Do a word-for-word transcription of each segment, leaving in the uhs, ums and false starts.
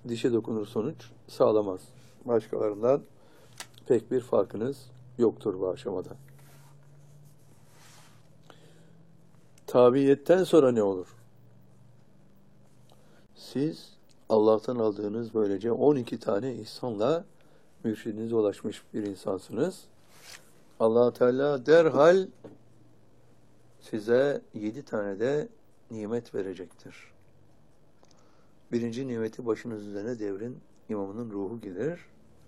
dişe dokunur sonuç sağlamaz. Başkalarından pek bir farkınız yoktur bu aşamada. Tabiiyetten sonra ne olur? Siz Allah'tan aldığınız böylece on iki tane ihsanla mürşidinize ulaşmış bir insansınız. Allah Teala derhal size yedi tane de nimet verecektir. Birinci nimeti başınız üzerine devrin imamının ruhu gelir.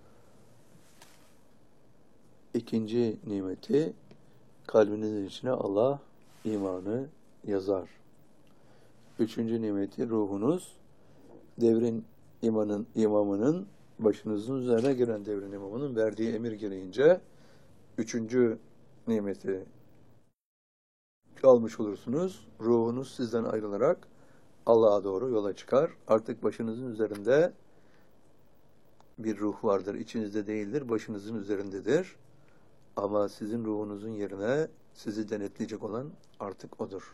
İkinci nimeti kalbinizin içine Allah imanı yazar. Üçüncü nimeti ruhunuz devrin imanın, imamının başınızın üzerine giren devrin imamının verdiği emir gereğince üçüncü nimeti almış olursunuz. Ruhunuz sizden ayrılarak Allah'a doğru yola çıkar. Artık başınızın üzerinde bir ruh vardır. İçinizde değildir, başınızın üzerindedir. Ama sizin ruhunuzun yerine sizi denetleyecek olan artık odur.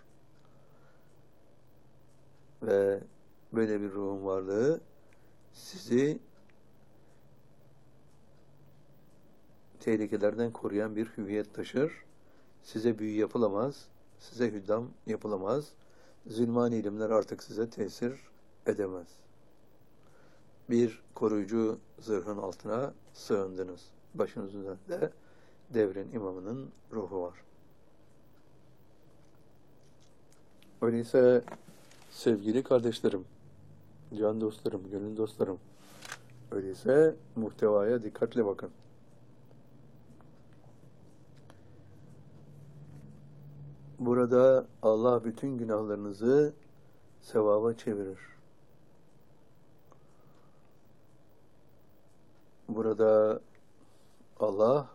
Ve böyle bir ruhun varlığı sizi tehlikelerden koruyan bir hüviyet taşır. Size büyü yapılamaz, size hüddam yapılamaz. Zulmani ilimler artık size tesir edemez. Bir koruyucu zırhın altına sığındınız. Başınızın üzerinde devrin imamının ruhu var. Öyleyse sevgili kardeşlerim, can dostlarım, gönül dostlarım, öyleyse muhtevaya dikkatle bakın. Burada Allah bütün günahlarınızı sevaba çevirir. Burada Allah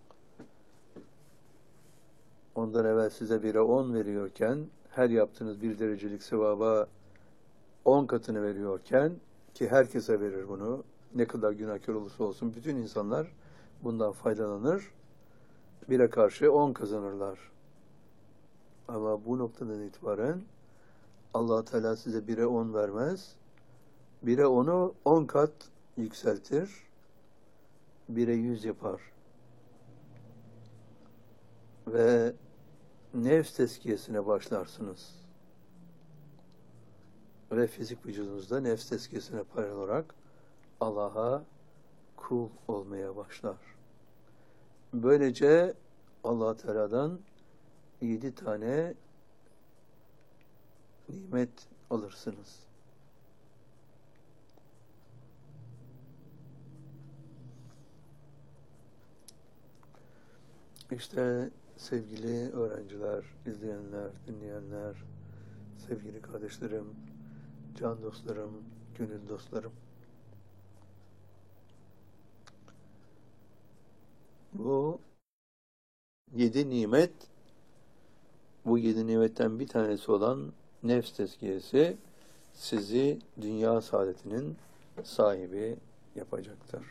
ondan evvel size bire on veriyorken, her yaptığınız bir derecelik sevaba on katını veriyorken, ki herkese verir bunu, ne kadar günahkar olursa olsun bütün insanlar bundan faydalanır, bire karşı on kazanırlar. Ama bu noktadan itibaren Allah Teala size bire on vermez, bire onu on kat yükseltir, bire yüz yapar. Ve nefs tezkiyesine başlarsınız. Ve fizik vücudunuzda nefs tezkiyesine paralel olarak Allah'a kul olmaya başlar. Böylece Allah Teala'dan yedi tane nimet alırsınız. İşte sevgili öğrenciler, izleyenler, dinleyenler, sevgili kardeşlerim, can dostlarım, gönül dostlarım. Bu yedi nimet, bu yedi nimetten bir tanesi olan nefs tezkiyesi sizi dünya saadetinin sahibi yapacaktır.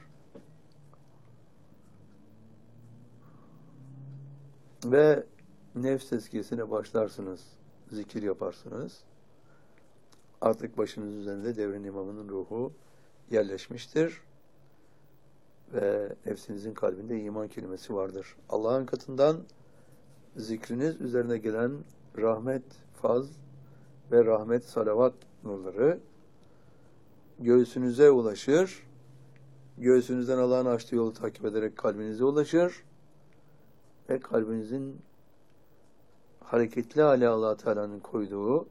Ve nefs tezkiyesine başlarsınız, zikir yaparsınız. Artık başınız üzerinde devrin imamının ruhu yerleşmiştir. Ve nefsinizin kalbinde iman kelimesi vardır. Allah'ın katından zikriniz üzerine gelen rahmet, faz ve rahmet, salavat nurları göğsünüze ulaşır. Göğsünüzden Allah'ın açtığı yolu takip ederek kalbinize ulaşır. Ve kalbinizin hareketli hale Allah Teala'nın koyduğu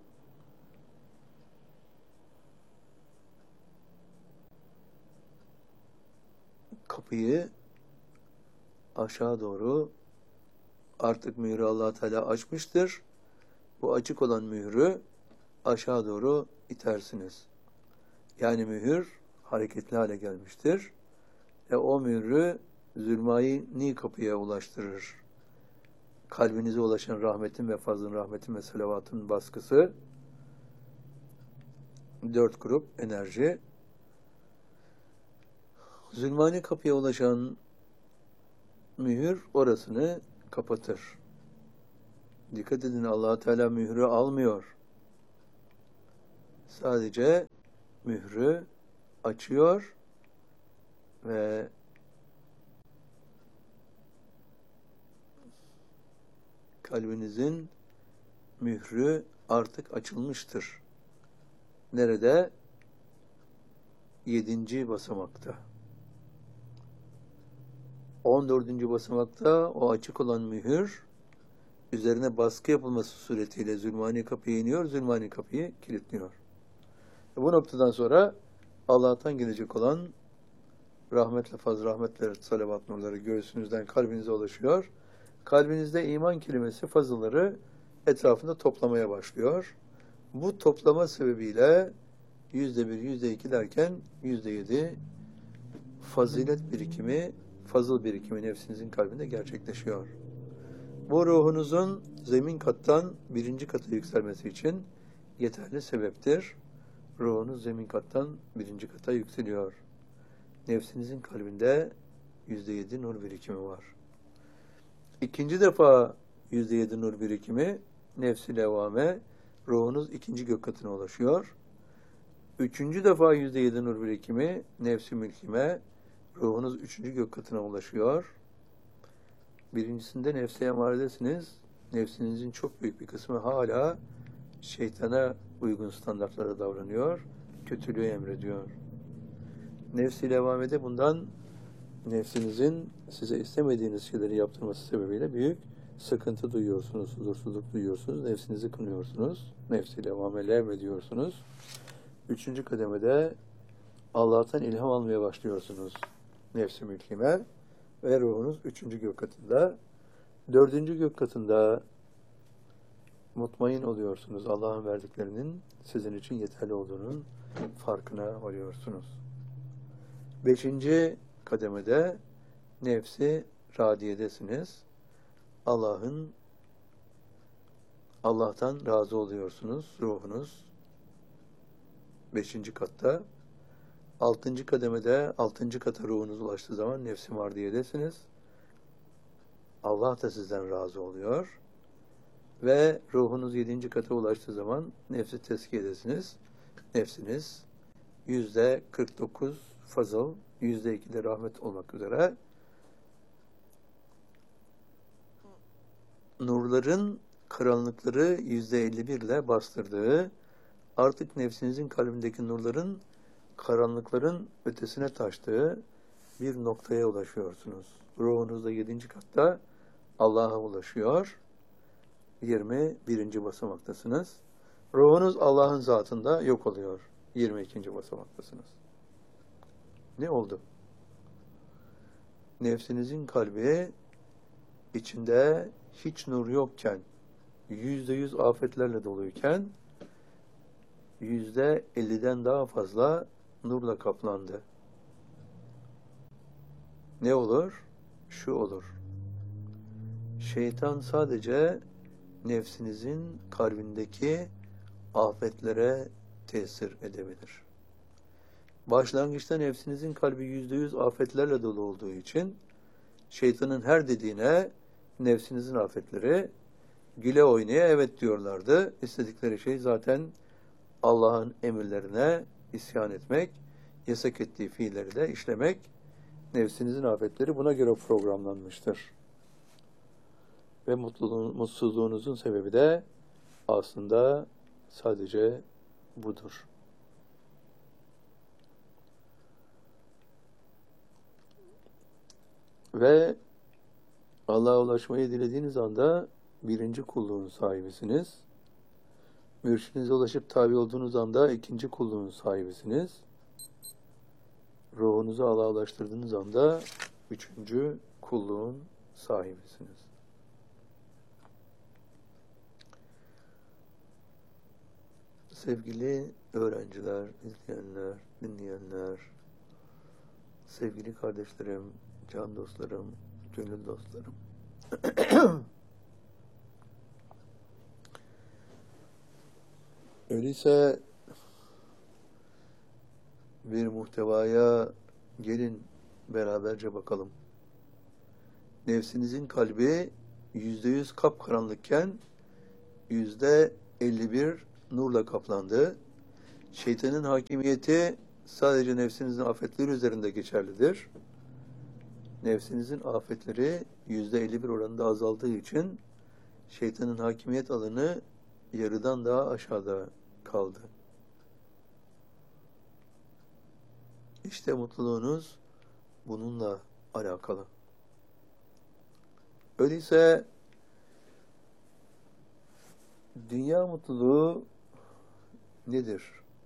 kapıyı aşağı doğru artık mührü Allah Teala açmıştır. Bu açık olan mührü aşağı doğru itersiniz. Yani mühür hareketli hale gelmiştir. Ve o mührü zulmani kapıya ulaştırır. Kalbinize ulaşan rahmetin ve fazlın, rahmetin ve salavatın baskısı, dört grup enerji, zulmani kapıya ulaşan mühür orasını kapatır. Dikkat edin, Allah Teala mührü almıyor. Sadece mührü açıyor ve kalbinizin mührü artık açılmıştır. Nerede? Yedinci basamakta. On dördüncü basamakta o açık olan mühür üzerine baskı yapılması suretiyle zulmani kapıya iniyor, zulmani kapıyı kilitliyor. Bu noktadan sonra Allah'tan gelecek olan rahmetle, fazl rahmetle, salavat nurları göğsünüzden kalbinize ulaşıyor. Kalbinizde iman kelimesi fazılları etrafında toplamaya başlıyor. Bu toplama sebebiyle yüzde bir, yüzde iki derken yüzde yedi fazilet birikimi, fazıl birikimi nefsinizin kalbinde gerçekleşiyor. Bu ruhunuzun zemin kattan birinci kata yükselmesi için yeterli sebeptir. Ruhunuz zemin kattan birinci kata yükseliyor. Nefsinizin kalbinde yüzde yedi nur birikimi var. İkinci defa yüzde yedi nur birikimi nefs-i levvame, ruhunuz ikinci gök katına ulaşıyor. Üçüncü defa yüzde yedi nur birikimi nefs-i mülkime, ruhunuz üçüncü gök katına ulaşıyor. Birincisinde nefse emaredesiniz. Nefsinizin çok büyük bir kısmı hala şeytana uygun standartlara davranıyor, kötülüğü emrediyor. Nefs-i levvamede bundan nefsinizin size istemediğiniz şeyleri yaptırması sebebiyle büyük sıkıntı duyuyorsunuz, huzursuzluk duyuyorsunuz, nefsinizi kınıyorsunuz, nefs-i levvame levmediyorsunuz. Üçüncü kademede Allah'tan ilham almaya başlıyorsunuz nefs-i mülkime ve ruhunuz üçüncü gök katında. Dördüncü gök katında mutmain oluyorsunuz. Allah'ın verdiklerinin sizin için yeterli olduğunun farkına varıyorsunuz. Beşinci kademede nefsi radiyedesiniz. Allah'ın Allah'tan razı oluyorsunuz. Ruhunuz beşinci katta. Altıncı kademede altıncı kata ruhunuz ulaştığı zaman nefsi mardiyedesiniz. Allah da sizden razı oluyor. Ve ruhunuz yedinci kata ulaştığı zaman nefsi tezkiyedesiniz. Nefsiniz yüzde kırk dokuz fazıl, yüzde iki de rahmet olmak üzere nurların karanlıkları yüzde elli bir ile bastırdığı, artık nefsinizin kalbindeki nurların karanlıkların ötesine taştığı bir noktaya ulaşıyorsunuz. Ruhunuzda yedinci katta Allah'a ulaşıyor. yirmi birinci basamaktasınız. Ruhunuz Allah'ın zatında yok oluyor. yirmi ikinci basamaktasınız. Ne oldu? Nefsinizin kalbi içinde hiç nur yokken, yüzde yüz afetlerle doluyken, yüzde elliden daha fazla nurla kaplandı. Ne olur? Şu olur. Şeytan sadece nefsinizin kalbindeki afetlere tesir edebilir. Başlangıçta nefsinizin kalbi yüzde yüz afetlerle dolu olduğu için şeytanın her dediğine nefsinizin afetleri güle oynaya evet diyorlardı. İstedikleri şey zaten Allah'ın emirlerine isyan etmek, yasak ettiği fiilleri de işlemek. Nefsinizin afetleri buna göre programlanmıştır. Ve mutluluğun, mutsuzluğunuzun sebebi de aslında sadece budur. Ve Allah'a ulaşmayı dilediğiniz anda birinci kulluğun sahibisiniz. Mürşidinize ulaşıp tabi olduğunuz anda ikinci kulluğun sahibisiniz. Ruhunuzu Allah'a ulaştırdığınız anda üçüncü kulluğun sahibisiniz. Sevgili öğrenciler, izleyenler, dinleyenler, sevgili kardeşlerim, can dostlarım, gönül dostlarım. Öyleyse bir muhtevaya gelin beraberce bakalım. Nefsinizin kalbi yüzde yüz kapkaranlıkken yüzde elli bir nurla kaplandı. Şeytanın hakimiyeti sadece nefsinizin afetleri üzerinde geçerlidir. Nefsinizin afetleri yüzde elli bir oranında azaldığı için şeytanın hakimiyet alanı yarıdan daha aşağıda kaldı. İşte mutluluğunuz bununla alakalı. Öyleyse dünya mutluluğu nedir?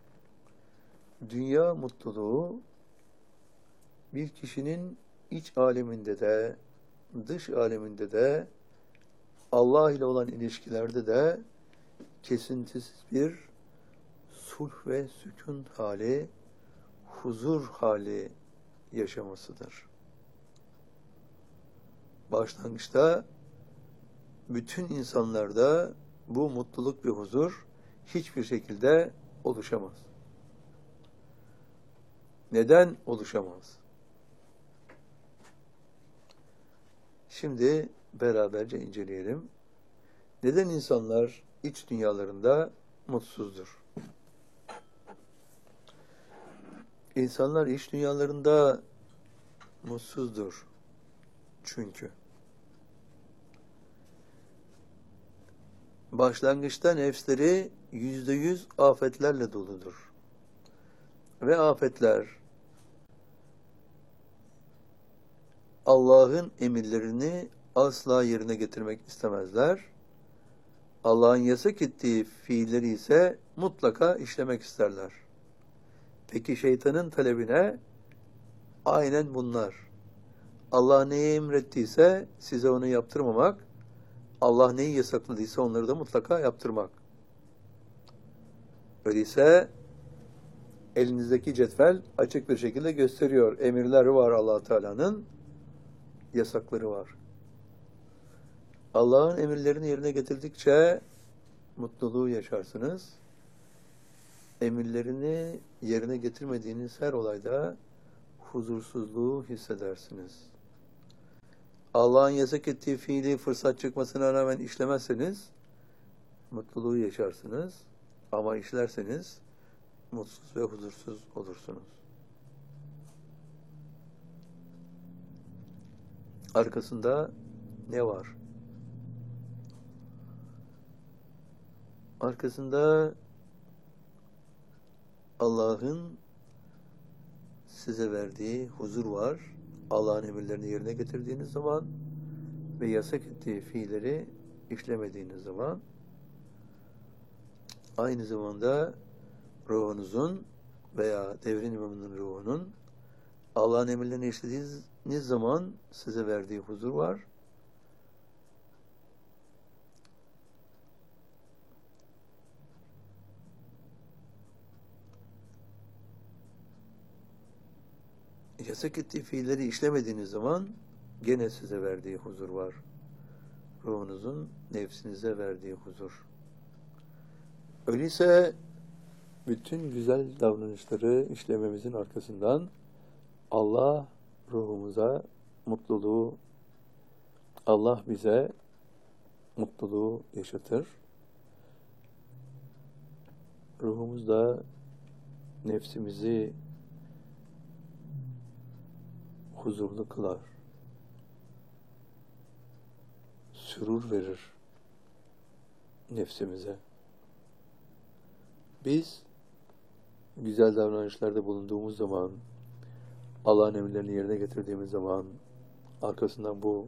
Dünya mutluluğu bir kişinin iç aleminde de, dış aleminde de, Allah ile olan ilişkilerde de kesintisiz bir sulh ve sükun hali, huzur hali yaşamasıdır. Başlangıçta bütün insanlarda bu mutluluk ve huzur hiçbir şekilde oluşamaz. Neden oluşamaz? Şimdi beraberce inceleyelim. Neden insanlar iç dünyalarında mutsuzdur? İnsanlar iç dünyalarında mutsuzdur. Çünkü başlangıçta nefsleri yüzde yüz afetlerle doludur. Ve afetler Allah'ın emirlerini asla yerine getirmek istemezler. Allah'ın yasak ettiği fiilleri ise mutlaka işlemek isterler. Peki şeytanın talebine aynen bunlar. Allah neyi emrettiyse size onu yaptırmamak, Allah neyi yasakladıysa onları da mutlaka yaptırmak. Öyleyse elinizdeki cetvel açık bir şekilde gösteriyor. Emirleri var Allah Teala'nın, yasakları var. Allah'ın emirlerini yerine getirdikçe mutluluğu yaşarsınız. Emirlerini yerine getirmediğiniz her olayda huzursuzluğu hissedersiniz. Allah'ın yasak ettiği fiili fırsat çıkmasına rağmen işlemezseniz mutluluğu yaşarsınız. Ama işlerseniz mutsuz ve huzursuz olursunuz. Arkasında ne var? Arkasında Allah'ın size verdiği huzur var. Allah'ın emirlerini yerine getirdiğiniz zaman ve yasak ettiği fiilleri işlemediğiniz zaman, aynı zamanda ruhunuzun veya devrin imamının ruhunun Allah'ın emirlerini işlediğiniz zaman size verdiği huzur var. Yasak ettiği fiilleri işlemediğiniz zaman gene size verdiği huzur var. Ruhunuzun nefsinize verdiği huzur. Öyleyse bütün güzel davranışları işlememizin arkasından Allah ruhumuza mutluluğu, Allah bize mutluluğu yaşatır. Ruhumuz da nefsimizi huzurlu kılar. Sürur verir nefsimize. Biz güzel davranışlarda bulunduğumuz zaman, Allah'ın emirlerini yerine getirdiğimiz zaman arkasından bu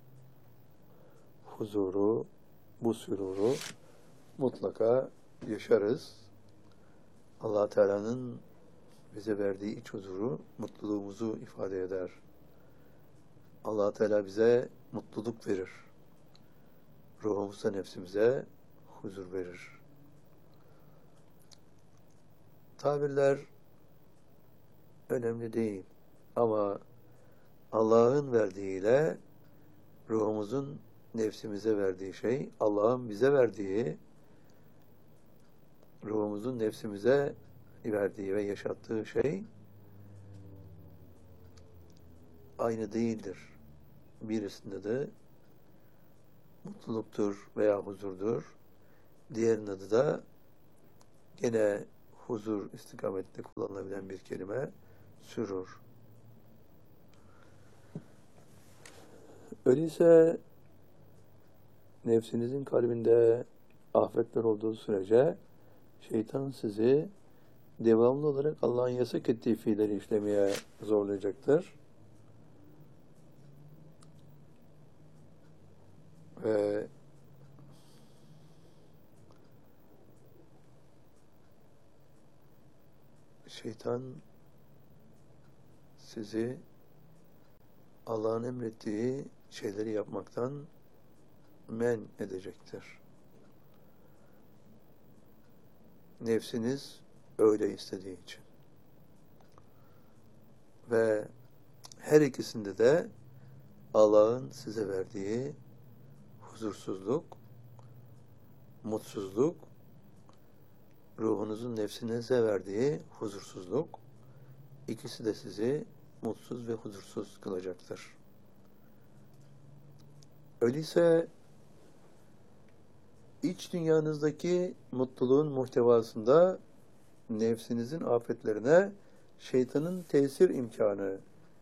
huzuru, bu süruru mutlaka yaşarız. Allah Teala'nın bize verdiği iç huzuru, mutluluğumuzu ifade eder. Allah Teala bize mutluluk verir. Ruhumuza, nefsimize huzur verir. Tabirler önemli değil. Ama Allah'ın verdiğiyle ruhumuzun nefsimize verdiği şey, Allah'ın bize verdiği, ruhumuzun nefsimize verdiği ve yaşattığı şey aynı değildir. Birisinin adı mutluluktur veya huzurdur. Diğerinin adı da gene huzur istikametinde kullanılabilen bir kelime sürur. Öyleyse nefsinizin kalbinde afetler olduğu sürece şeytan sizi devamlı olarak Allah'ın yasak ettiği fiilleri işlemeye zorlayacaktır. Ve şeytan sizi Allah'ın emrettiği şeyleri yapmaktan men edecektir. Nefsiniz öyle istediği için. Ve her ikisinde de Allah'ın size verdiği huzursuzluk, mutsuzluk, ruhunuzun nefsinize verdiği huzursuzluk, ikisi de sizi mutsuz ve huzursuz kılacaktır. Öyleyse iç dünyanızdaki mutluluğun muhtevasında nefsinizin afetlerine şeytanın tesir imkanı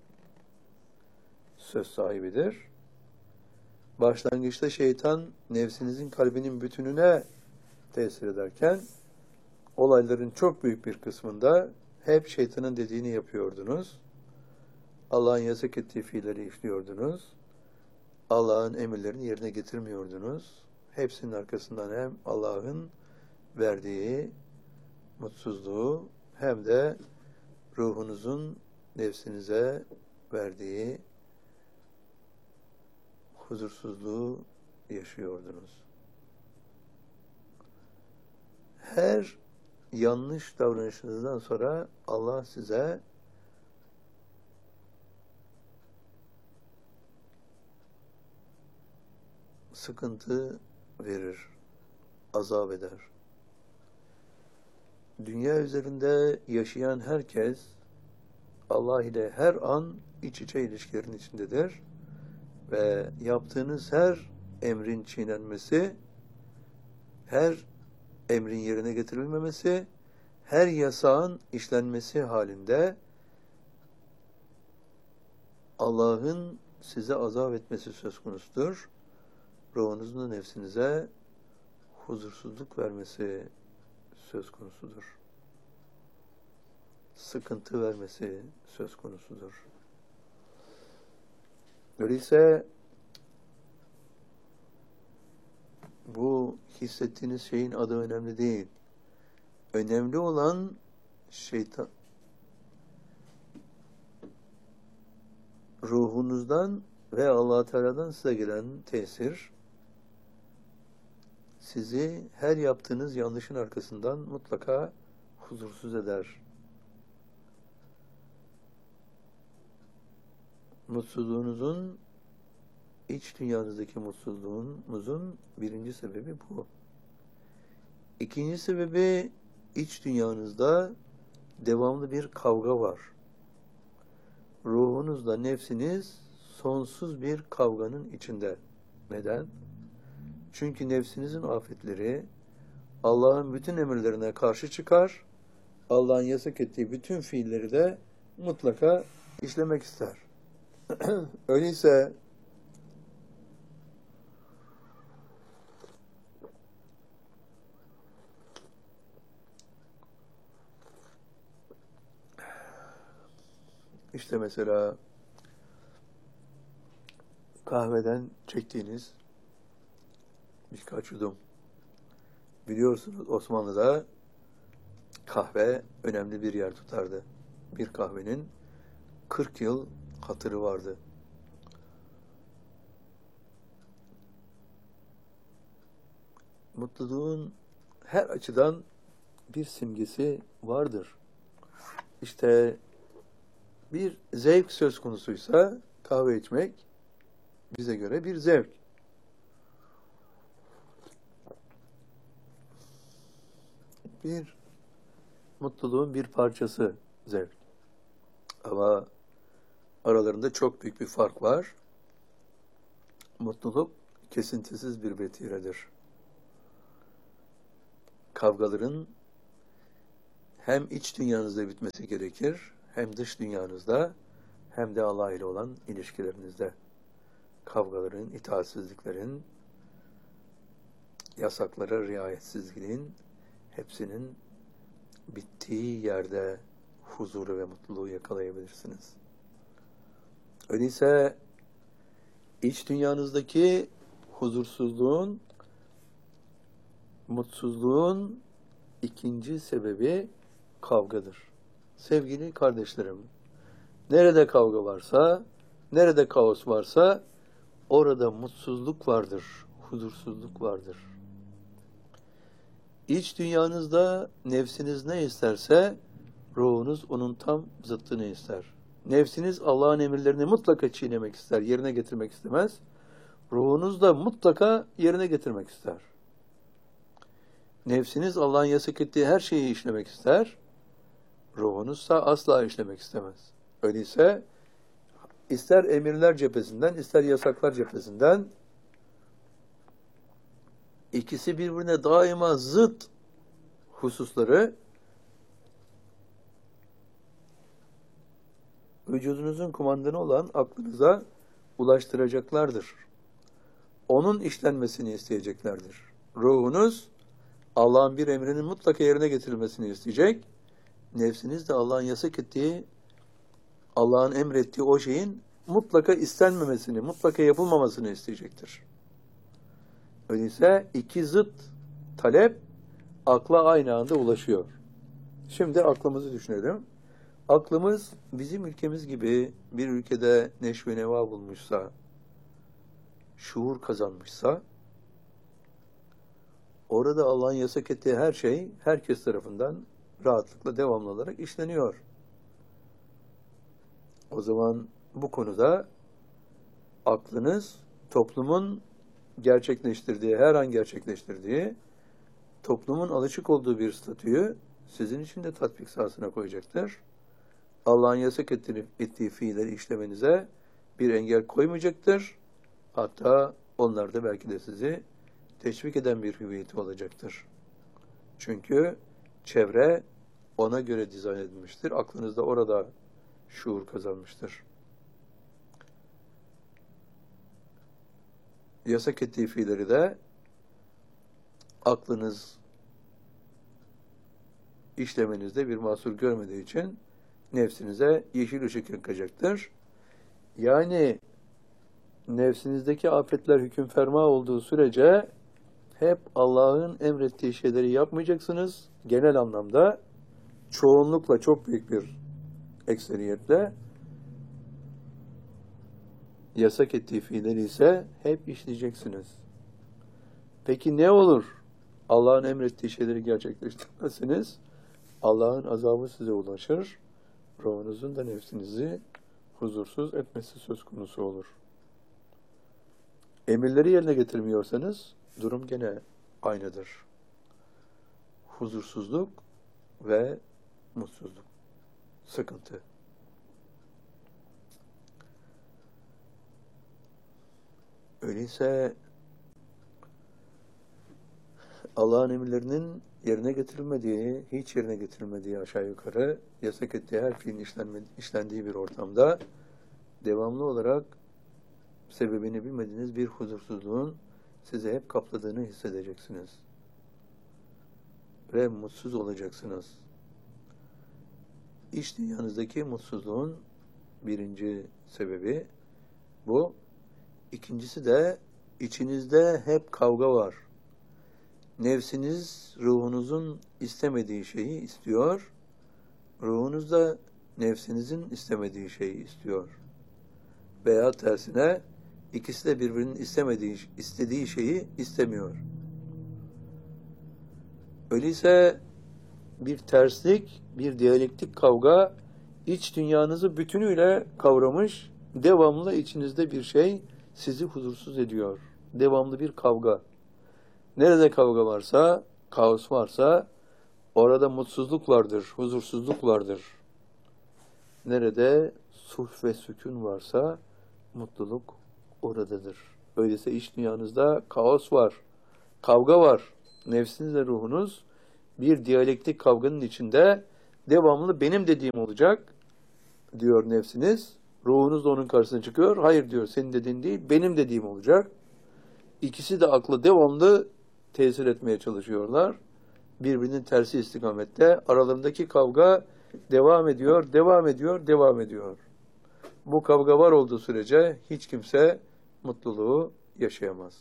söz sahibidir. Başlangıçta şeytan nefsinizin kalbinin bütününe tesir ederken olayların çok büyük bir kısmında hep şeytanın dediğini yapıyordunuz. Allah'ın yasak ettiği fiilleri işliyordunuz. Allah'ın emirlerini yerine getirmiyordunuz. Hepsinin arkasından hem Allah'ın verdiği mutsuzluğu hem de ruhunuzun nefsinize verdiği huzursuzluğu yaşıyordunuz. Her yanlış davranışınızdan sonra Allah size sıkıntı verir, azap eder. Dünya üzerinde yaşayan herkes Allah ile her an iç içe ilişkilerin içindedir ve yaptığınız her emrin çiğnenmesi, her emrin yerine getirilmemesi, her yasağın işlenmesi halinde Allah'ın size azap etmesi söz konusudur. Ruhunuzun nefsinize huzursuzluk vermesi söz konusudur. Sıkıntı vermesi söz konusudur. Öyleyse bu hissettiğiniz şeyin adı önemli değil. Önemli olan şeytan ruhunuzdan ve Allah Teala'dan size gelen tesir sizi her yaptığınız yanlışın arkasından mutlaka huzursuz eder. Mutsuzluğunuzun, iç dünyanızdaki mutsuzluğunuzun birinci sebebi bu. İkinci sebebi, iç dünyanızda devamlı bir kavga var. Ruhunuzla nefsiniz sonsuz bir kavganın içinde. Neden? Çünkü nefsinizin afetleri Allah'ın bütün emirlerine karşı çıkar, Allah'ın yasak ettiği bütün fiilleri de mutlaka işlemek ister. Öyleyse işte mesela kahveden çektiğiniz birkaç yudum. Biliyorsunuz Osmanlı'da kahve önemli bir yer tutardı. Bir kahvenin kırk yıl hatırı vardı. Mutluluğun her açıdan bir simgesi vardır. İşte bir zevk söz konusuysa kahve içmek bize göre bir zevk. Bir mutluluğun bir parçası zevk. Ama aralarında çok büyük bir fark var. Mutluluk kesintisiz bir vetiredir. Kavgaların hem iç dünyanızda bitmesi gerekir, hem dış dünyanızda, hem de Allah ile olan ilişkilerinizde. Kavgaların, itaatsizliklerin, yasaklara riayetsizliğin hepsinin bittiği yerde huzuru ve mutluluğu yakalayabilirsiniz. Öyleyse iç dünyanızdaki huzursuzluğun, mutsuzluğun ikinci sebebi kavgadır. Sevgili kardeşlerim, nerede kavga varsa, nerede kaos varsa orada mutsuzluk vardır, huzursuzluk vardır. İç dünyanızda nefsiniz ne isterse ruhunuz onun tam zıttını ister. Nefsiniz Allah'ın emirlerini mutlaka çiğnemek ister, yerine getirmek istemez. Ruhunuz da mutlaka yerine getirmek ister. Nefsiniz Allah'ın yasak ettiği her şeyi işlemek ister. Ruhunuzsa asla işlemek istemez. Öyleyse ister emirler cephesinden, ister yasaklar cephesinden ikisi birbirine daima zıt hususları vücudunuzun kumandanı olan aklınıza ulaştıracaklardır. Onun işlenmesini isteyeceklerdir. Ruhunuz Allah'ın bir emrinin mutlaka yerine getirilmesini isteyecek. Nefsiniz de Allah'ın yasak ettiği, Allah'ın emrettiği o şeyin mutlaka istenmemesini, mutlaka yapılmamasını isteyecektir. Öyleyse iki zıt talep akla aynı anda ulaşıyor. Şimdi aklımızı düşünelim. Aklımız bizim ülkemiz gibi bir ülkede neşve neva bulmuşsa, şuur kazanmışsa, orada Allah'ın yasak ettiği her şey herkes tarafından rahatlıkla devamlı olarak işleniyor. O zaman bu konuda aklınız toplumun gerçekleştirdiği, her an gerçekleştirdiği, toplumun alışık olduğu bir statüyü sizin için de tatbik sahasına koyacaktır. Allah'ın yasak ettiği, ettiği fiilleri işlemenize bir engel koymayacaktır. Hatta onlar da belki de sizi teşvik eden bir hüviyeti olacaktır. Çünkü çevre ona göre dizayn edilmiştir. Aklınız da orada şuur kazanmıştır. Yasak ettiği fiilleri de aklınız işlemenizde bir mahsur görmediği için nefsinize yeşil ışık yakacaktır. Yani nefsinizdeki afetler hüküm ferma olduğu sürece hep Allah'ın emrettiği şeyleri yapmayacaksınız. Genel anlamda çoğunlukla, çok büyük bir ekseriyetle yasak ettiği fiilleri ise hep işleyeceksiniz. Peki ne olur? Allah'ın emrettiği şeyleri gerçekleştirmezseniz Allah'ın azabı size ulaşır. Ruhunuzun da nefsinizi huzursuz etmesi söz konusu olur. Emirleri yerine getirmiyorsanız durum gene aynıdır. Huzursuzluk ve mutsuzluk. Sıkıntı. Öyleyse Allah'ın emirlerinin yerine getirilmediği, hiç yerine getirilmediği aşağı yukarı yasak ettiği her fiilin işlendiği bir ortamda devamlı olarak sebebini bilmediğiniz bir huzursuzluğun sizi hep kapladığını hissedeceksiniz. Ve mutsuz olacaksınız. İç dünyanızdaki mutsuzluğun birinci sebebi bu. İkincisi de içinizde hep kavga var. Nefsiniz ruhunuzun istemediği şeyi istiyor. Ruhunuz da nefsinizin istemediği şeyi istiyor. Veya tersine ikisi de birbirinin istemediği, istediği şeyi istemiyor. Öyleyse bir terslik, bir diyalektik kavga iç dünyanızı bütünüyle kavramış, devamlı içinizde bir şey sizi huzursuz ediyor. Devamlı bir kavga. Nerede kavga varsa, kaos varsa orada mutsuzluk vardır, huzursuzluk vardır. Nerede sulh ve sükun varsa mutluluk oradadır. Öyleyse iç dünyanızda kaos var, kavga var. Nefsinizle ruhunuz bir diyalektik kavganın içinde Devamlı benim dediğim olacak diyor nefsiniz. Ruhunuz da onun karşısına çıkıyor. Hayır diyor, senin dediğin değil, benim dediğim olacak. İkisi de akla devamlı tesir etmeye çalışıyorlar. Birbirinin tersi istikamette. Aralarındaki kavga devam ediyor, devam ediyor, devam ediyor. Bu kavga var olduğu sürece hiç kimse mutluluğu yaşayamaz.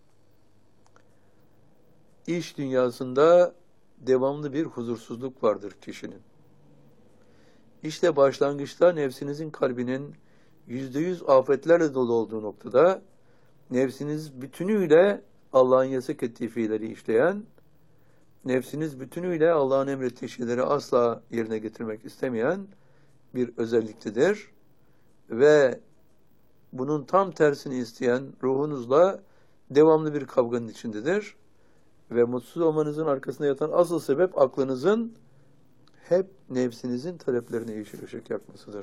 İş dünyasında devamlı bir huzursuzluk vardır kişinin. İşte başlangıçta nefsinizin kalbinin yüzde yüz afetlerle dolu olduğu noktada nefsiniz bütünüyle Allah'ın yasak ettiği fiilleri işleyen, nefsiniz bütünüyle Allah'ın emrettiği şeyleri asla yerine getirmek istemeyen bir özelliktedir. Ve bunun tam tersini isteyen ruhunuzla devamlı bir kavganın içindedir. Ve mutsuz olmanızın arkasında yatan asıl sebep aklınızın hep nefsinizin taleplerine yeşil ışık yakmasıdır.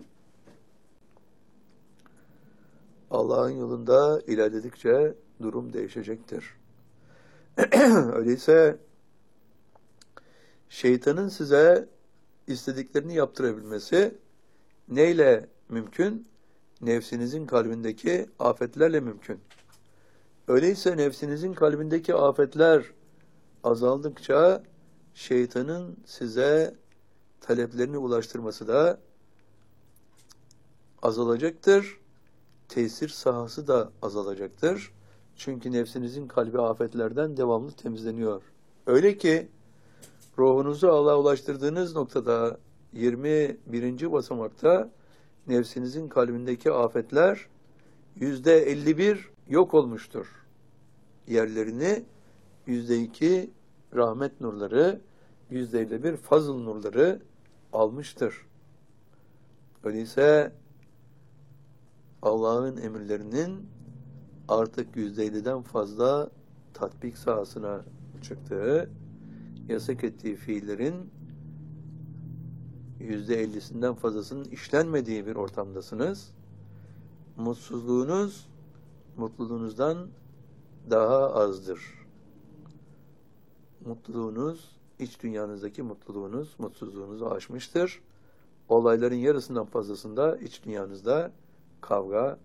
Allah'ın yolunda ilerledikçe durum değişecektir. Öyleyse şeytanın size istediklerini yaptırabilmesi neyle mümkün? Nefsinizin kalbindeki afetlerle mümkün. Öyleyse nefsinizin kalbindeki afetler azaldıkça şeytanın size taleplerini ulaştırması da azalacaktır. Tesir sahası da azalacaktır. Çünkü nefsinizin kalbi afetlerden devamlı temizleniyor. Öyle ki ruhunuzu Allah'a ulaştırdığınız noktada yirmi birinci basamakta nefsinizin kalbindeki afetler yüzde elli bir yok olmuştur. Yerlerini yüzde iki rahmet nurları, yüzde elli bir fazıl nurları almıştır. Öyleyse Allah'ın emirlerinin artık yüzde elliden fazla tatbik sahasına çıktığı, yasak ettiği fiillerin yüzde ellisinden fazlasının işlenmediği bir ortamdasınız. Mutsuzluğunuz mutluluğunuzdan daha azdır. Mutluluğunuz, iç dünyanızdaki mutluluğunuz, mutsuzluğunuzu aşmıştır. Olayların yarısından fazlasında iç dünyanızda kavga,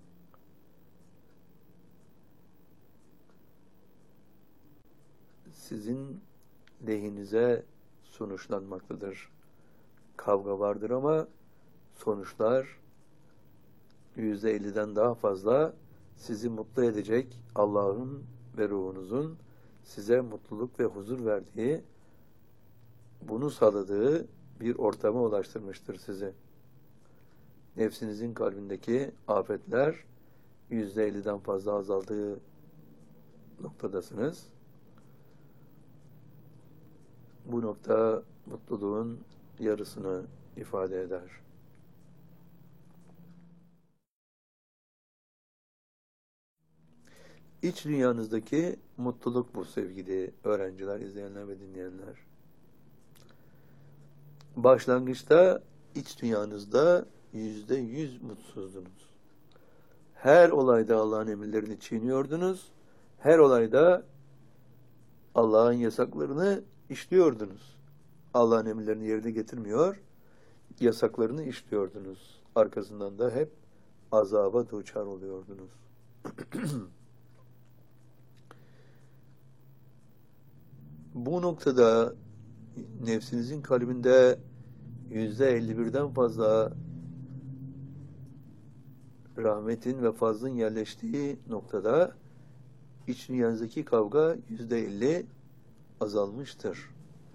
sizin lehinize sonuçlanmaktadır. Kavga vardır ama sonuçlar yüzde elliden daha fazla sizi mutlu edecek Allah'ın ve ruhunuzun size mutluluk ve huzur verdiği, bunu sağladığı bir ortama ulaştırmıştır sizi. Nefsinizin kalbindeki afetler yüzde elliden fazla azaldığı noktadasınız. Bu nokta mutluluğun yarısını ifade eder. İç dünyanızdaki mutluluk bu sevgili öğrenciler, izleyenler ve dinleyenler. Başlangıçta iç dünyanızda yüzde yüz mutsuzdunuz. Her olayda Allah'ın emirlerini çiğniyordunuz. Her olayda Allah'ın yasaklarını işliyordunuz. Allah'ın emirlerini yerine getirmiyor, yasaklarını işliyordunuz. Arkasından da hep azaba duçar oluyordunuz. Bu noktada nefsinizin kalbinde yüzde elli birden fazla rahmetin ve fazlın yerleştiği noktada iç dünyanızdaki kavga yüzde elli azalmıştır.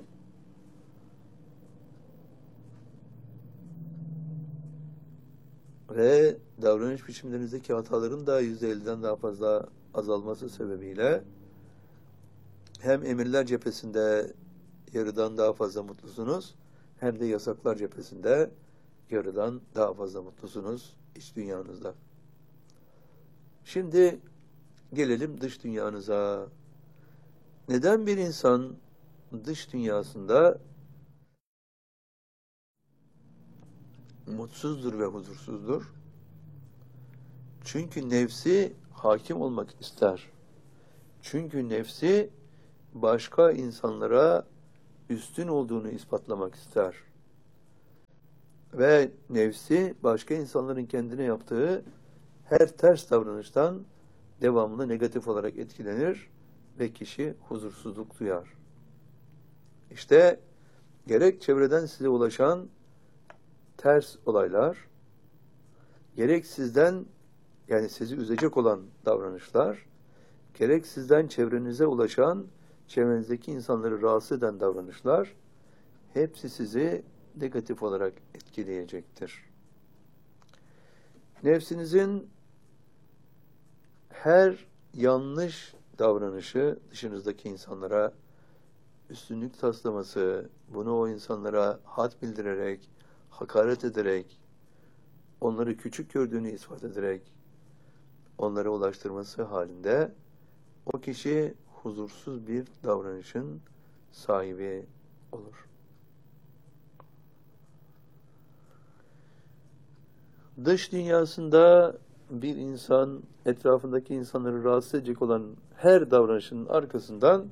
Ve davranış biçimlerinizdeki hataların da yüzde elliden daha fazla azalması sebebiyle hem emirler cephesinde yarıdan daha fazla mutlusunuz, hem de yasaklar cephesinde yarıdan daha fazla mutlusunuz iç dünyanızda. Şimdi gelelim dış dünyanıza. Neden bir insan dış dünyasında mutsuzdur ve huzursuzdur? Çünkü nefsi hakim olmak ister. Çünkü nefsi başka insanlara üstün olduğunu ispatlamak ister. Ve nefsi başka insanların kendine yaptığı her ters davranıştan devamlı negatif olarak etkilenir ve kişi huzursuzluk duyar. İşte gerek çevreden size ulaşan ters olaylar, gerek sizden, yani sizi üzecek olan davranışlar, gerek sizden çevrenize ulaşan, çevrenizdeki insanları rahatsız eden davranışlar, hepsi sizi negatif olarak etkileyecektir. Nefsinizin her yanlış davranışı dışınızdaki insanlara üstünlük taslaması, bunu o insanlara had bildirerek, hakaret ederek, onları küçük gördüğünü ispat ederek onlara ulaştırması halinde o kişi huzursuz bir davranışın sahibi olur. Dış dünyasında bir insan etrafındaki insanları rahatsız edecek olan her davranışın arkasından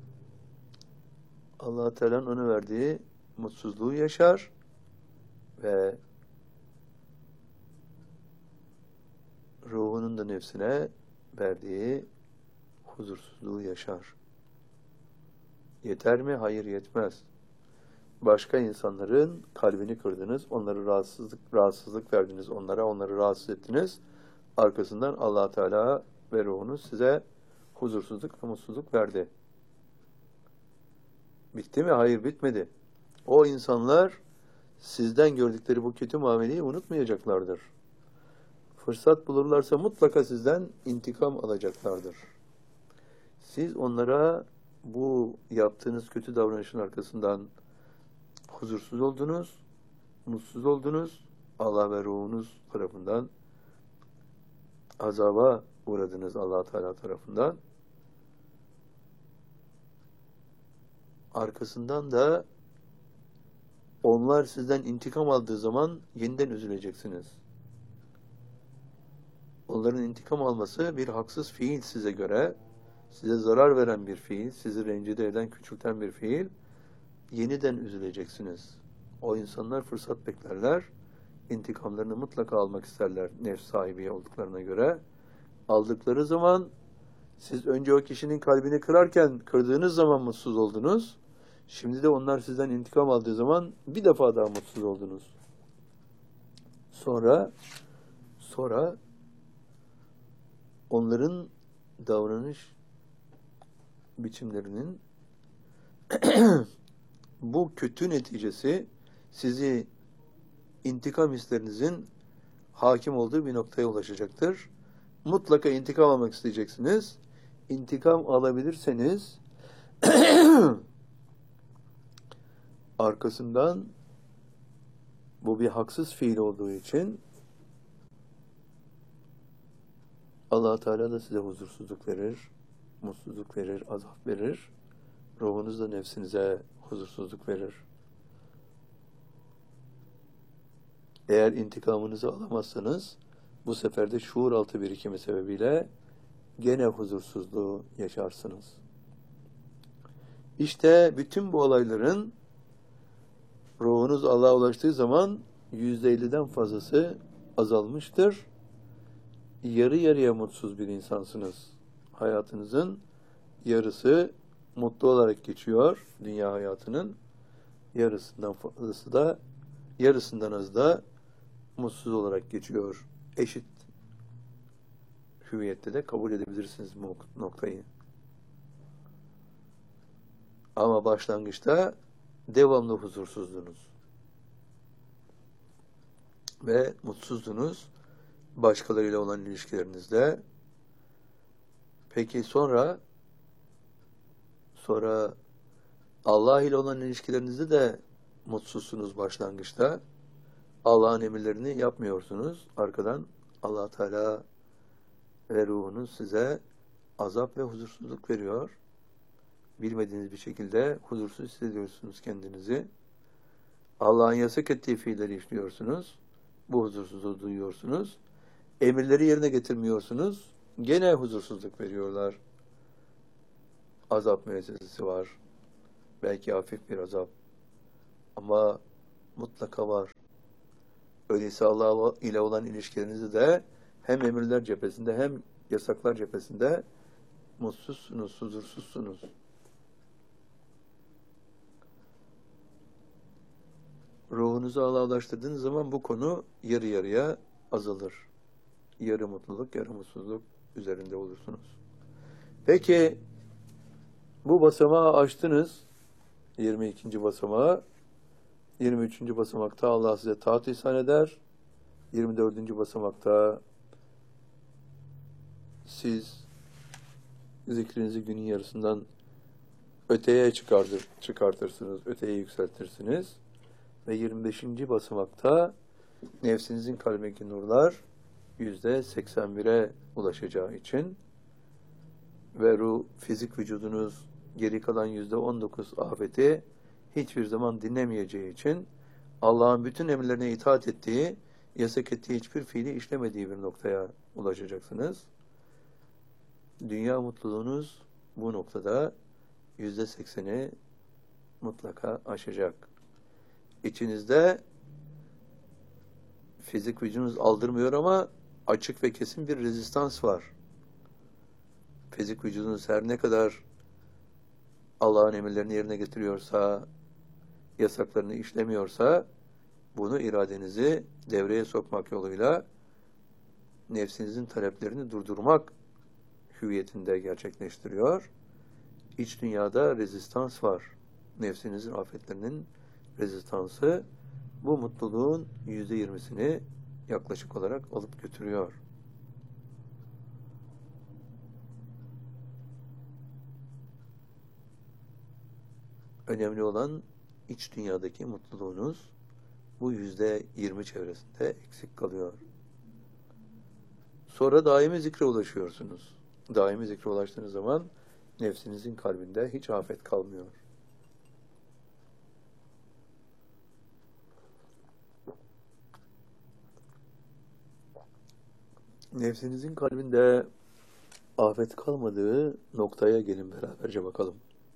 Allah-u Teala'nın ona verdiği mutsuzluğu yaşar ve ruhunun da nefsine verdiği huzursuzluğu yaşar. Yeter mi? Hayır, yetmez. Başka insanların kalbini kırdınız, onları rahatsızlık rahatsızlık verdiniz, onlara onları rahatsız ettiniz. Arkasından Allah Teala ve ruhunuz size huzursuzluk ve mutsuzluk verdi. Bitti mi? Hayır, bitmedi. O insanlar sizden gördükleri bu kötü muameleyi unutmayacaklardır. Fırsat bulurlarsa mutlaka sizden intikam alacaklardır. Siz onlara bu yaptığınız kötü davranışın arkasından huzursuz oldunuz, mutsuz oldunuz, Allah ve ruhunuz tarafından azaba uğradınız Allah Teala tarafından. Arkasından da onlar sizden intikam aldığı zaman yeniden üzüleceksiniz. Onların intikam alması bir haksız fiil size göre, size zarar veren bir fiil, sizi rencide eden, küçülten bir fiil. Yeniden üzüleceksiniz. O insanlar fırsat beklerler. İntikamlarını mutlaka almak isterler nefs sahibi olduklarına göre. Aldıkları zaman siz önce o kişinin kalbini kırarken kırdığınız zaman mutsuz oldunuz. Şimdi de onlar sizden intikam aldığı zaman bir defa daha mutsuz oldunuz. Sonra sonra onların davranış biçimlerinin bu kötü neticesi sizi intikam hislerinizin hakim olduğu bir noktaya ulaşacaktır. Mutlaka intikam almak isteyeceksiniz. İntikam alabilirseniz arkasından bu bir haksız fiil olduğu için Allah Teala da size huzursuzluk verir, mutsuzluk verir, azap verir. Ruhunuz da nefsinize huzursuzluk verir. Eğer intikamınızı alamazsanız bu sefer de şuur altı birikimi sebebiyle gene huzursuzluğu yaşarsınız. İşte bütün bu olayların ruhunuz Allah'a ulaştığı zaman yüzde elliden fazlası azalmıştır. Yarı yarıya mutsuz bir insansınız. Hayatınızın yarısı mutlu olarak geçiyor, dünya hayatının. Yarısından fazlası da, yarısından az da mutsuz olarak geçiyor. Eşit hüviyette de kabul edebilirsiniz bu noktayı. Ama başlangıçta devamlı huzursuzdunuz. Ve mutsuzdunuz başkalarıyla olan ilişkilerinizde. Peki sonra sonra Allah ile olan ilişkilerinizde de mutsuzsunuz başlangıçta. Allah'ın emirlerini yapmıyorsunuz. Arkadan Allah Teala ve ruhunuz size azap ve huzursuzluk veriyor. Bilmediğiniz bir şekilde huzursuz hissediyorsunuz kendinizi. Allah'ın yasak ettiği fiilleri işliyorsunuz. Bu huzursuzluğu duyuyorsunuz. Emirleri yerine getirmiyorsunuz. Gene huzursuzluk veriyorlar. Azap müessesesi var. Belki hafif bir azap. Ama mutlaka var. Öyleyse Allah ile olan ilişkilerinizi de hem emirler cephesinde hem yasaklar cephesinde mutsuzsunuz, huzursuzsunuz. Ruhunuzu Allah'a ulaştırdığınız zaman bu konu yarı yarıya azalır. Yarı mutluluk, yarı mutsuzluk üzerinde olursunuz. Peki, bu basamağı aştınız. yirmi ikinci basamağı. yirmi üçüncü basamakta Allah size taat ihsan eder. yirmi dördüncü basamakta siz zikrinizi günün yarısından öteye çıkartır, çıkartırsınız, öteye yükseltirsiniz. Ve yirmi beşinci basamakta nefsinizin kalbindeki nurlar yüzde seksen bire ulaşacağı için ve ruh, fizik vücudunuz geri kalan yüzde on dokuz afeti hiçbir zaman dinlemeyeceği için Allah'ın bütün emirlerine itaat ettiği, yasak ettiği hiçbir fiili işlemediği bir noktaya ulaşacaksınız. Dünya mutluluğunuz bu noktada yüzde sekseni mutlaka aşacak. İçinizde fizik vücudunuz aldırmıyor ama açık ve kesin bir rezistans var. Fizik vücudunuz her ne kadar Allah'ın emirlerini yerine getiriyorsa, yasaklarını işlemiyorsa, bunu iradenizi devreye sokmak yoluyla nefsinizin taleplerini durdurmak hüviyetinde gerçekleştiriyor. İç dünyada rezistans var. Nefsinizin afetlerinin rezistansı bu mutluluğun yüzde yirmisini yaklaşık olarak alıp götürüyor. Önemli olan iç dünyadaki mutluluğunuz bu yüzde yirmi çevresinde eksik kalıyor. Sonra daimi zikre ulaşıyorsunuz. Daimi zikre ulaştığınız zaman nefsinizin kalbinde hiç afet kalmıyor. Nefsinizin kalbinde afet kalmadığı noktaya gelin beraberce bakalım.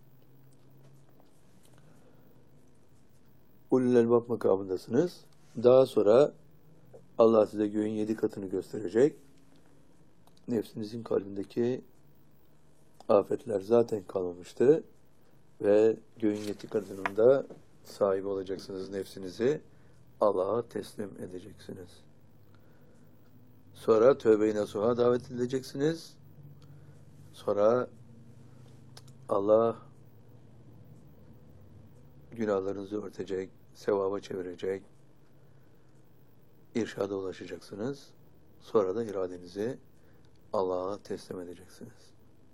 Ulul Elbab makamındasınız. Daha sonra Allah size göğün yedi katını gösterecek. Nefsinizin kalbindeki afetler zaten kalmamıştı. Ve göğün yedi katının da sahibi olacaksınız. Nefsinizi Allah'a teslim edeceksiniz. Sonra tövbe-i nasuha davet edileceksiniz. Sonra Allah günahlarınızı örtecek, sevaba çevirecek, irşada ulaşacaksınız. Sonra da iradenizi Allah'a teslim edeceksiniz.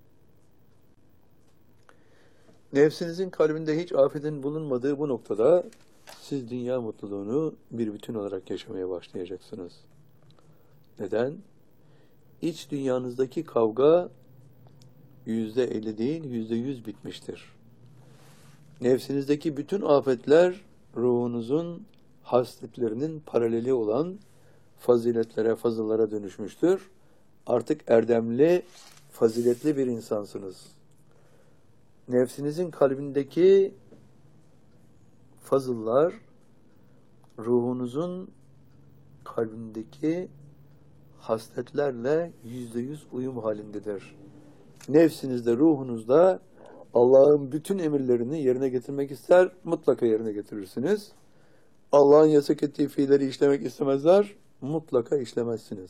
Nefsinizin kalbinde hiç afetin bulunmadığı bu noktada siz dünya mutluluğunu bir bütün olarak yaşamaya başlayacaksınız. Neden? İç dünyanızdaki kavga yüzde elli değil, yüzde yüz bitmiştir. Nefsinizdeki bütün afetler ruhunuzun hasletlerinin paraleli olan faziletlere, fazıllara dönüşmüştür. Artık erdemli, faziletli bir insansınız. Nefsinizin kalbindeki fazıllar ruhunuzun kalbindeki hasletlerle yüzde yüz uyum halindedir. Nefsinizde, ruhunuzda Allah'ın bütün emirlerini yerine getirmek ister, mutlaka yerine getirirsiniz. Allah'ın yasak ettiği fiilleri işlemek istemezler, mutlaka işlemezsiniz.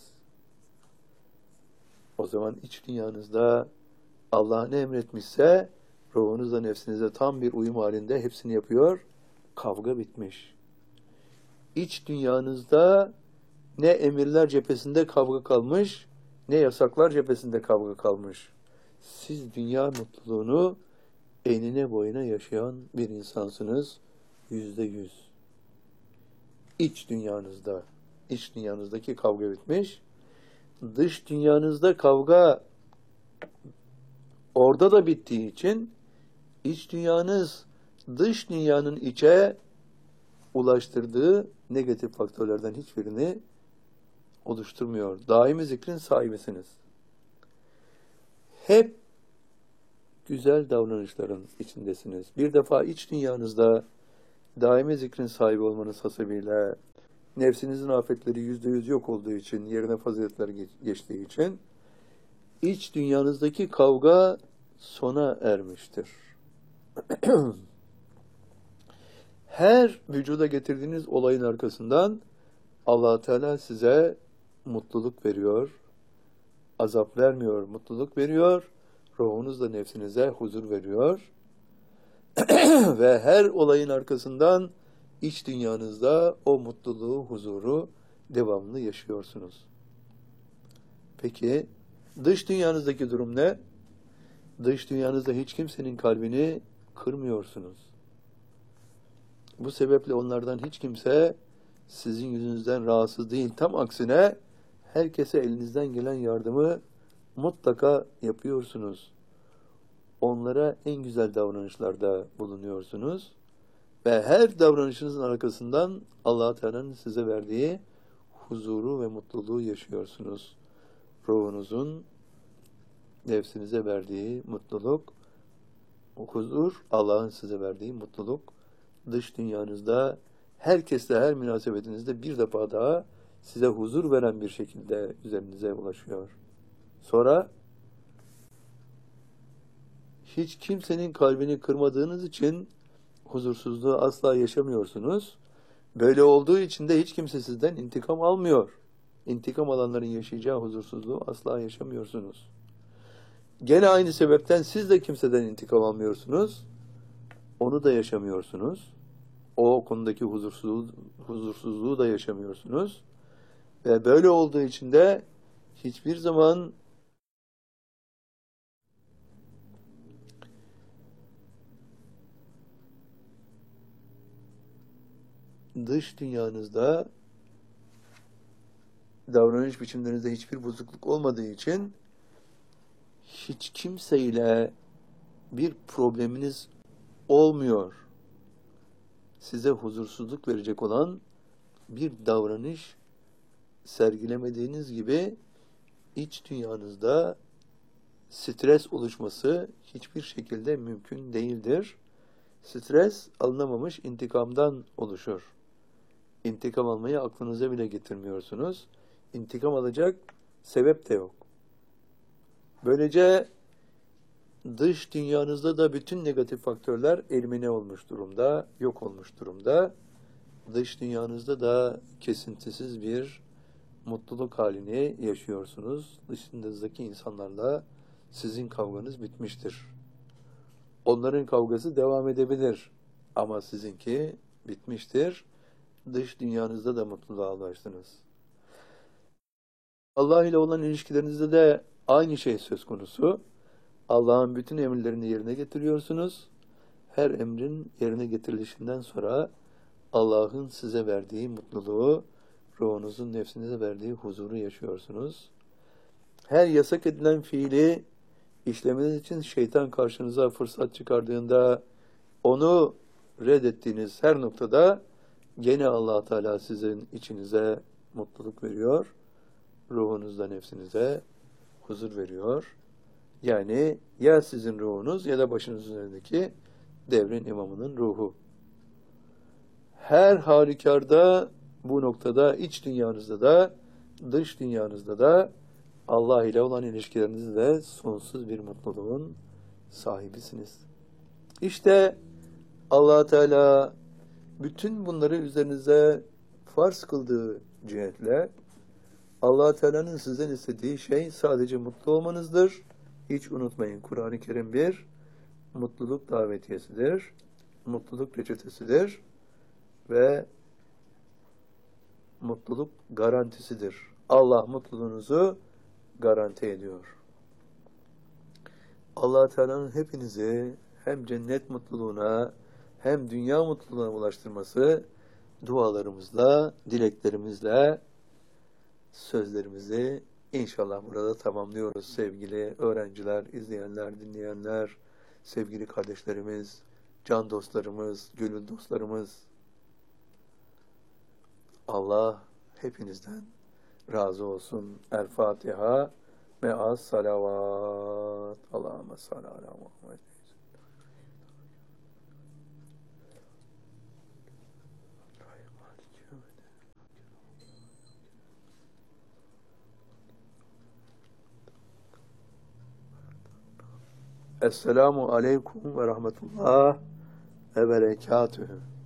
O zaman iç dünyanızda Allah ne emretmişse, ruhunuzla nefsinizde tam bir uyum halinde hepsini yapıyor, kavga bitmiş. İç dünyanızda ne emirler cephesinde kavga kalmış, ne yasaklar cephesinde kavga kalmış. Siz dünya mutluluğunu enine boyuna yaşayan bir insansınız, yüzde yüz. İç dünyanızda, iç dünyanızdaki kavga bitmiş. Dış dünyanızda kavga orada da bittiği için iç dünyanız dış dünyanın içe ulaştırdığı negatif faktörlerden hiçbirini oluşturmuyor. Daimi zikrin sahibisiniz. Hep güzel davranışların içindesiniz. Bir defa iç dünyanızda daimi zikrin sahibi olmanız hasebiyle nefsinizin afetleri yüzde yüz yok olduğu için, yerine faziletler geçtiği için iç dünyanızdaki kavga sona ermiştir. Her vücuda getirdiğiniz olayın arkasından Allah Teala size mutluluk veriyor, azap vermiyor, mutluluk veriyor, ruhunuzla nefsinize huzur veriyor. Ve her olayın arkasından iç dünyanızda o mutluluğu, huzuru devamlı yaşıyorsunuz. Peki dış dünyanızdaki durum ne? Dış dünyanızda hiç kimsenin kalbini kırmıyorsunuz. Bu sebeple onlardan hiç kimse sizin yüzünüzden rahatsız değil. Tam aksine herkese elinizden gelen yardımı mutlaka yapıyorsunuz. Onlara en güzel davranışlarda bulunuyorsunuz. Ve her davranışınızın arkasından Allah Teala'nın size verdiği huzuru ve mutluluğu yaşıyorsunuz. Ruhunuzun nefsinize verdiği mutluluk, o huzur, Allah'ın size verdiği mutluluk, dış dünyanızda, herkesle her münasebetinizde bir defa daha size huzur veren bir şekilde üzerinize ulaşıyor. Sonra hiç kimsenin kalbini kırmadığınız için huzursuzluğu asla yaşamıyorsunuz. Böyle olduğu için de hiç kimse sizden intikam almıyor. İntikam alanların yaşayacağı huzursuzluğu asla yaşamıyorsunuz. Gene aynı sebepten siz de kimseden intikam almıyorsunuz. Onu da yaşamıyorsunuz. O konudaki huzursuzluğu, huzursuzluğu da yaşamıyorsunuz. Ve böyle olduğu için de hiçbir zaman dış dünyanızda davranış biçimlerinizde hiçbir bozukluk olmadığı için hiç kimseyle bir probleminiz olmuyor. Size huzursuzluk verecek olan bir davranış sergilemediğiniz gibi iç dünyanızda stres oluşması hiçbir şekilde mümkün değildir. Stres alınamamış intikamdan oluşur. İntikam almayı aklınıza bile getirmiyorsunuz. İntikam alacak sebep de yok. Böylece dış dünyanızda da bütün negatif faktörler elimine olmuş durumda, yok olmuş durumda. Dış dünyanızda da kesintisiz bir mutluluk halini yaşıyorsunuz. Dışınızdaki insanlarla sizin kavganız bitmiştir. Onların kavgası devam edebilir ama sizinki bitmiştir. Dış dünyanızda da mutluluğa ulaştınız. Allah ile olan ilişkilerinizde de aynı şey söz konusu. Allah'ın bütün emirlerini yerine getiriyorsunuz. Her emrin yerine getirilişinden sonra Allah'ın size verdiği mutluluğu, ruhunuzun nefsinize verdiği huzuru yaşıyorsunuz. Her yasak edilen fiili işlemeniz için şeytan karşınıza fırsat çıkardığında onu reddettiğiniz her noktada gene Allah Teala sizin içinize mutluluk veriyor. Ruhunuzda nefsinize huzur veriyor. Yani ya sizin ruhunuz ya da başınız üzerindeki devrin imamının ruhu. Her halükarda bu noktada iç dünyanızda da dış dünyanızda da Allah ile olan ilişkilerinizde de sonsuz bir mutluluğun sahibisiniz. İşte Allah Teala bütün bunları üzerinize farz kıldığı cihetle Allah Teala'nın sizden istediği şey sadece mutlu olmanızdır. Hiç unutmayın, Kur'an-ı Kerim bir mutluluk davetiyesidir, mutluluk reçetesidir ve mutluluk garantisidir. Allah mutluluğunuzu garanti ediyor. Allah Teala'nın hepinizi hem cennet mutluluğuna hem dünya mutluluğuna ulaştırması dualarımızla, dileklerimizle sözlerimizi İnşallah burada tamamlıyoruz sevgili öğrenciler, izleyenler, dinleyenler, sevgili kardeşlerimiz, can dostlarımız, gönül dostlarımız. Allah hepinizden razı olsun. El Fatiha. Me'as salavat. Allahümme salli ala Muhammed. Esselamu aleyküm ve rahmetullah ve berekatühü.